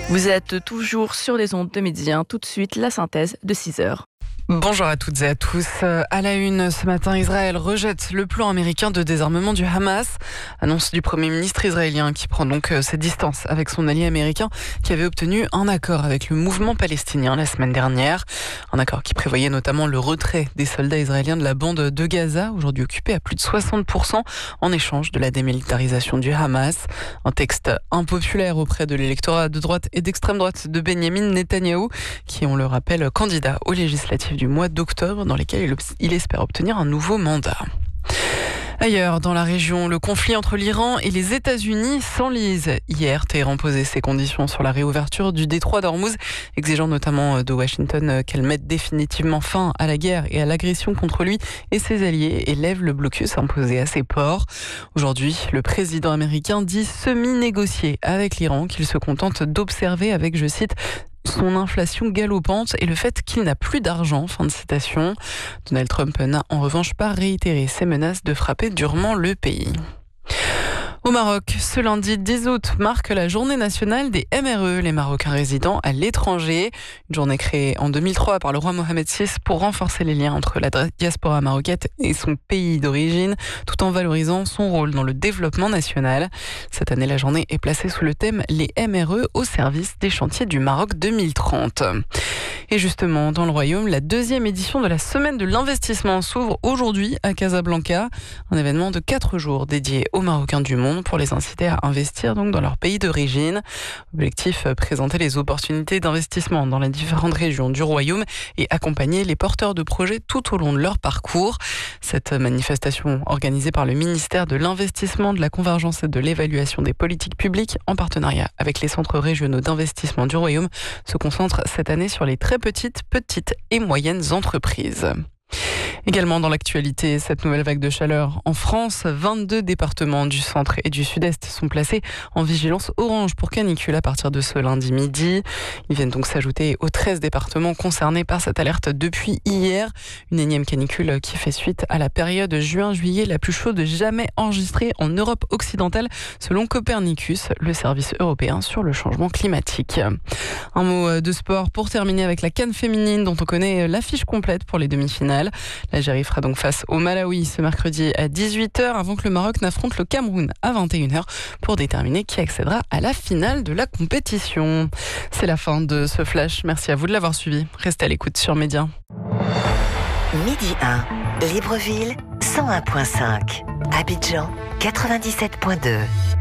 Vous êtes toujours sur les ondes de Midi 1. Tout de suite, la synthèse de 6 heures. Bonjour à toutes et à tous. À la une, ce matin, Israël rejette le plan américain de désarmement du Hamas. Annonce du Premier ministre israélien qui prend donc ses distances avec son allié américain qui avait obtenu un accord avec le mouvement palestinien la semaine dernière. Un accord qui prévoyait notamment le retrait des soldats israéliens de la bande de Gaza, aujourd'hui occupée à plus de 60% en échange de la démilitarisation du Hamas. Un texte impopulaire auprès de l'électorat de droite et d'extrême droite de Benyamin Netanyahou, qui, on le rappelle, candidat aux législatives du mois d'octobre, dans lesquelles il espère obtenir un nouveau mandat. Ailleurs, dans la région, le conflit entre l'Iran et les États-Unis s'enlise. Hier, Téhéran posait ses conditions sur la réouverture du détroit d'Ormuz, exigeant notamment de Washington qu'elle mette définitivement fin à la guerre et à l'agression contre lui et ses alliés et lève le blocus imposé à ses ports. Aujourd'hui, le président américain dit semi-négocier avec l'Iran, qu'il se contente d'observer avec, je cite, son inflation galopante et le fait qu'il n'a plus d'argent. Fin de citation. Donald Trump n'a en revanche pas réitéré ses menaces de frapper durement le pays. Au Maroc, ce lundi 10 août marque la journée nationale des MRE, les Marocains résidant à l'étranger. Une journée créée en 2003 par le roi Mohamed VI pour renforcer les liens entre la diaspora marocaine et son pays d'origine, tout en valorisant son rôle dans le développement national. Cette année, la journée est placée sous le thème « Les MRE au service des chantiers du Maroc 2030 ». Et justement, dans le Royaume, la deuxième édition de la Semaine de l'investissement s'ouvre aujourd'hui à Casablanca. Un événement de 4 jours dédié aux Marocains du monde pour les inciter à investir donc dans leur pays d'origine. Objectif, présenter les opportunités d'investissement dans les différentes régions du Royaume et accompagner les porteurs de projets tout au long de leur parcours. Cette manifestation organisée par le ministère de l'Investissement, de la Convergence et de l'Évaluation des politiques publiques en partenariat avec les centres régionaux d'investissement du Royaume se concentre cette année sur les très petites et moyennes entreprises. Également dans l'actualité, cette nouvelle vague de chaleur en France, 22 départements du centre et du sud-est sont placés en vigilance orange pour canicule à partir de ce lundi midi. Ils viennent donc s'ajouter aux 13 départements concernés par cette alerte depuis hier. Une énième canicule qui fait suite à la période juin-juillet la plus chaude jamais enregistrée en Europe occidentale, selon Copernicus, le service européen sur le changement climatique. Un mot de sport pour terminer avec la CAN féminine dont on connaît l'affiche complète pour les demi-finales. L'Algérie fera donc face au Malawi ce mercredi à 18h avant que le Maroc n'affronte le Cameroun à 21h pour déterminer qui accédera à la finale de la compétition. C'est la fin de ce flash. Merci à vous de l'avoir suivi. Restez à l'écoute sur Média. Midi 1, Libreville 101.5, Abidjan 97.2.